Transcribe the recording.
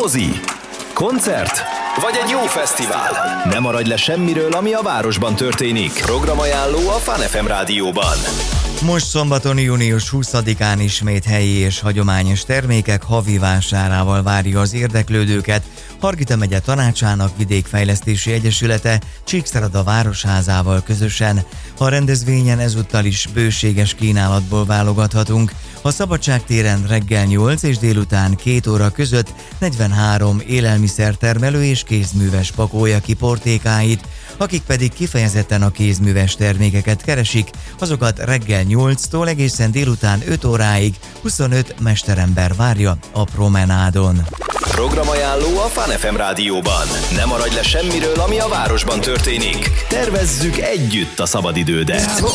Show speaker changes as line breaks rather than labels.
Mozi, koncert vagy egy jó fesztivál. Ne maradj le semmiről, ami a városban történik. Programajánló a Fun FM rádióban.
Most szombaton, június 20-án ismét helyi és hagyományos termékek havi vásárával várja az érdeklődőket Hargita megye tanácsának Vidékfejlesztési Egyesülete Csíkszereda városházával közösen. A rendezvényen ezúttal is bőséges kínálatból válogathatunk. A Szabadságtéren reggel 8 és délután 2 óra között 43 élelmiszertermelő és kézműves pakolja ki portékáit, akik pedig kifejezetten a kézműves termékeket keresik, azokat reggel 8-tól egészen délután 5 óráig 25 mesterember várja a promenádon.
Programajánló a Fun FM rádióban. Ne maradj le semmiről, ami a városban történik. Tervezzük együtt a szabadidődet.